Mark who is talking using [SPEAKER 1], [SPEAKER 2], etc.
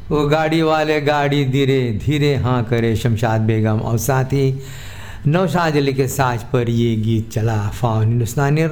[SPEAKER 1] वो गाड़ी वाले गाड़ी धीरे धीरे हाँ करे शमशाद बेगम और साथ ही नौशाद अली के साज पर ये गीत चला फाउन हिंदुस्तानी